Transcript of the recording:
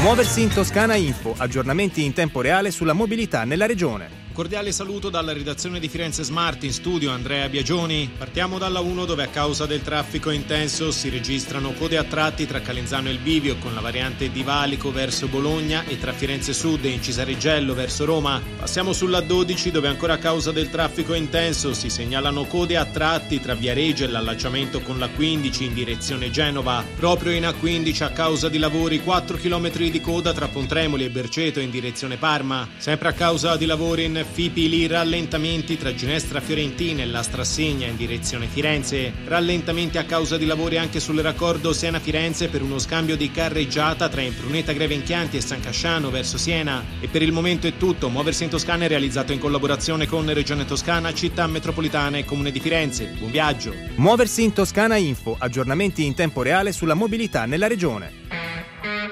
Muoversi in Toscana Info, aggiornamenti in tempo reale sulla mobilità nella regione. Cordiale saluto dalla redazione di Firenze Smart, in studio Andrea Biagioni. Partiamo dalla 1 dove a causa del traffico intenso si registrano code a tratti tra Calenzano e il Bivio con la variante di Valico verso Bologna e tra Firenze Sud e Incisareggello verso Roma. Passiamo sulla 12 dove ancora a causa del traffico intenso si segnalano code a tratti tra Viareggio e l'allacciamento con la 15 in direzione Genova. Proprio in A15 a causa di lavori 4 km di coda tra Pontremoli e Berceto in direzione Parma. Sempre a causa di lavori in Fipili rallentamenti tra Ginestra Fiorentina e la Strassegna in direzione Firenze. Rallentamenti a causa di lavori anche sul raccordo Siena-Firenze per uno scambio di carreggiata tra Impruneta Grevenchianti e San Casciano verso Siena. E per il momento è tutto. Muoversi in Toscana è realizzato in collaborazione con Regione Toscana, Città Metropolitana e Comune di Firenze. Buon viaggio. Muoversi in Toscana Info, aggiornamenti in tempo reale sulla mobilità nella regione.